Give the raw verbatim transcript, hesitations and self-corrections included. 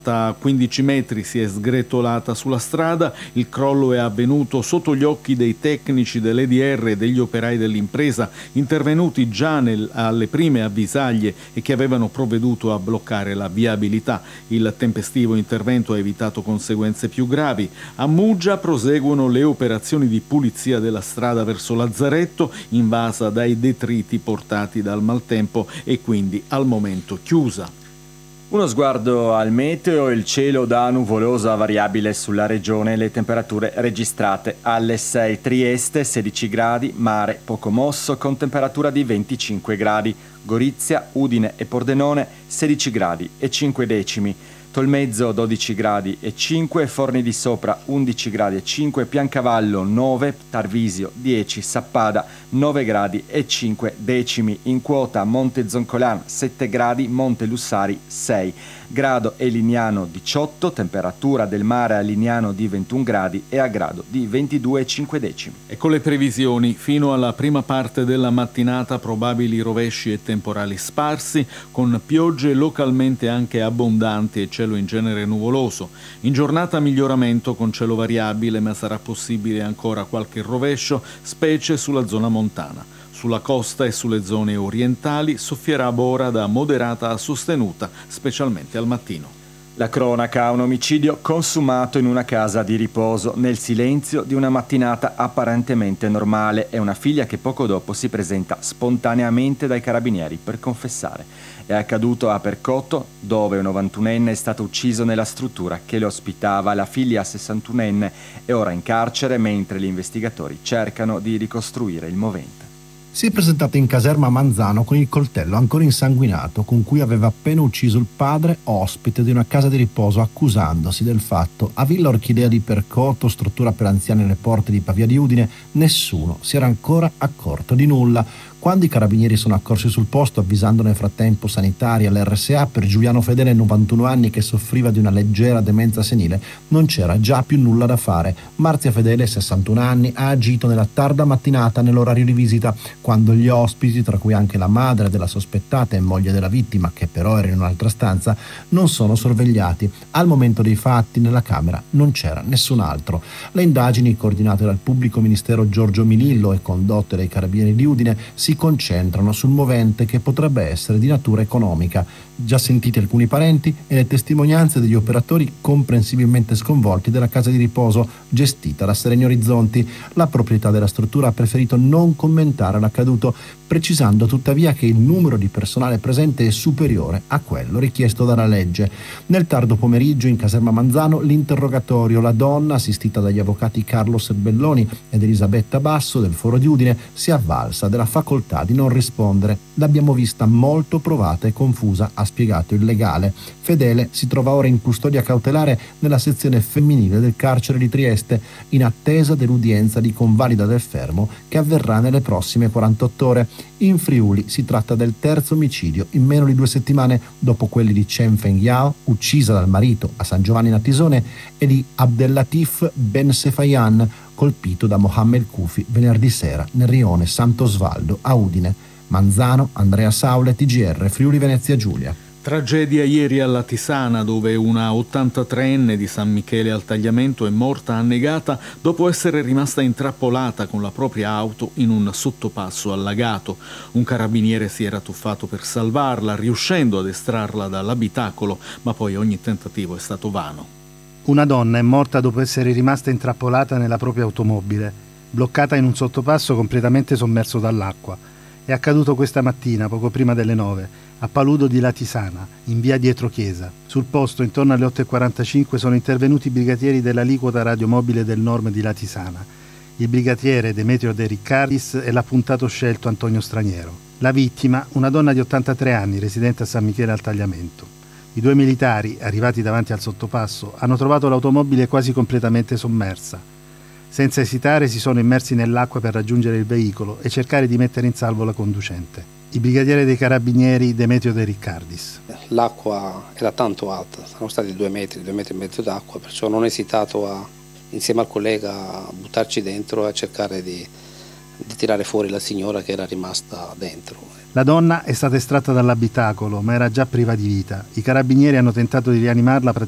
A quindici metri si è sgretolata sulla strada, il crollo è avvenuto sotto gli occhi dei tecnici dell'E D R e degli operai dell'impresa intervenuti già nel, alle prime avvisaglie e che avevano provveduto a bloccare la viabilità. Il tempestivo intervento ha evitato conseguenze più gravi. A Muggia proseguono le operazioni di pulizia della strada verso Lazzaretto, invasa dai detriti portati dal maltempo e quindi al momento chiusa. Uno sguardo al meteo, il cielo da nuvoloso a variabile sulla regione, le temperature registrate alle sei. Trieste sedici gradi, mare poco mosso con temperatura di venticinque gradi. Gorizia, Udine e Pordenone sedici gradi e cinque decimi. Tolmezzo dodici gradi e cinque, Forni di Sopra undici gradi e cinque, Piancavallo nove, Tarvisio dieci, Sappada nove gradi e cinque decimi. In quota Monte Zoncolan sette gradi, Monte Lussari sei. Grado e Lignano diciotto, temperatura del mare a Lignano di ventuno gradi e a Grado di ventidue e cinque decimi. E con le previsioni, fino alla prima parte della mattinata probabili rovesci e temporali sparsi, con piogge localmente anche abbondanti e cielo in genere nuvoloso. In giornata miglioramento con cielo variabile, ma sarà possibile ancora qualche rovescio, specie sulla zona montana. Sulla costa e sulle zone orientali soffierà bora da moderata a sostenuta, specialmente al mattino. La cronaca, un omicidio consumato in una casa di riposo nel silenzio di una mattinata apparentemente normale. È una figlia che poco dopo si presenta spontaneamente dai carabinieri per confessare. È accaduto a Percotto, dove un novantunenne è stato ucciso nella struttura che lo ospitava. La figlia sessantunenne è ora in carcere mentre gli investigatori cercano di ricostruire il movente. Si è presentato in caserma a Manzano con il coltello ancora insanguinato con cui aveva appena ucciso il padre ospite di una casa di riposo, accusandosi del fatto. A Villa Orchidea di Percotto, struttura per anziani alle porte di Pavia di Udine, nessuno si era ancora accorto di nulla. Quando i carabinieri sono accorsi sul posto, avvisando nel frattempo sanitari all'R S A, per Giuliano Fedele, novantuno anni, che soffriva di una leggera demenza senile, non c'era già più nulla da fare. Marzia Fedele, sessantuno anni, ha agito nella tarda mattinata nell'orario di visita, quando gli ospiti, tra cui anche la madre della sospettata e moglie della vittima, che però era in un'altra stanza, non sono sorvegliati. Al momento dei fatti nella camera non c'era nessun altro. Le indagini, coordinate dal pubblico ministero Giorgio Milillo e condotte dai carabinieri di Udine, si concentrano sul movente che potrebbe essere di natura economica. Già sentiti alcuni parenti e le testimonianze degli operatori comprensibilmente sconvolti della casa di riposo gestita da Sereni Orizzonti. La proprietà della struttura ha preferito non commentare l'accaduto, precisando tuttavia che il numero di personale presente è superiore a quello richiesto dalla legge. Nel tardo pomeriggio in caserma Manzano l'interrogatorio. La donna, assistita dagli avvocati Carlo Serbelloni ed Elisabetta Basso del Foro di Udine, si è avvalsa della facoltà di non rispondere. L'abbiamo vista molto provata e confusa, ha spiegato il legale. Fedele si trova ora in custodia cautelare nella sezione femminile del carcere di Trieste, in attesa dell'udienza di convalida del fermo che avverrà nelle prossime quarantotto ore. In Friuli si tratta del terzo omicidio in meno di due settimane, dopo quelli di Chen Feng Yao, uccisa dal marito a San Giovanni Natisone, e di Abdellatif Ben Sefayan, colpito da Mohammed Kufi venerdì sera nel rione Sant'Osvaldo a Udine. Manzano, Andrea Saule, T G R, Friuli Venezia Giulia. Tragedia ieri a Latisana, dove una ottantatreenne di San Michele al Tagliamento è morta annegata dopo essere rimasta intrappolata con la propria auto in un sottopasso allagato. Un carabiniere si era tuffato per salvarla, riuscendo ad estrarla dall'abitacolo, ma poi ogni tentativo è stato vano. Una donna è morta dopo essere rimasta intrappolata nella propria automobile, bloccata in un sottopasso completamente sommerso dall'acqua. È accaduto questa mattina, poco prima delle nove, a Paludo di Latisana, in via Dietro Chiesa. Sul posto, intorno alle otto e quarantacinque, sono intervenuti i brigatieri dell'aliquota radiomobile del Norm di Latisana. Il brigatiere Demetrio De Riccardis e l'appuntato scelto Antonio Straniero. La vittima, una donna di ottantatré anni, residente a San Michele al Tagliamento. I due militari, arrivati davanti al sottopasso, hanno trovato l'automobile quasi completamente sommersa. Senza esitare si sono immersi nell'acqua per raggiungere il veicolo e cercare di mettere in salvo la conducente. Il brigadiere dei carabinieri Demetrio De Riccardis. L'acqua era tanto alta, sono stati due metri, due metri e mezzo d'acqua, perciò non ho esitato a, insieme al collega, a buttarci dentro e a cercare di, di tirare fuori la signora che era rimasta dentro. La donna è stata estratta dall'abitacolo, ma era già priva di vita. I carabinieri hanno tentato di rianimarla praticamente